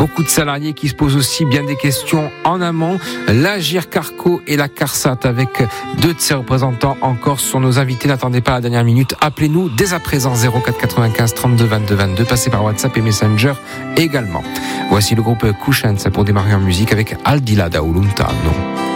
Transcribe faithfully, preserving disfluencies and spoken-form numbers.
beaucoup de salariés qui se posent aussi bien des questions en amont. La Gircarco et la CARSAT avec deux de ses représentants en Corse sont nos invités. N'attendez pas la dernière minute. Appelez-nous dès à présent zéro quatre quatre-vingt-quinze trente-deux vingt-deux vingt-deux. Passez par WhatsApp et Messenger également. Voici le groupe Cushions pour démarrer en musique avec Al di là da un lontano.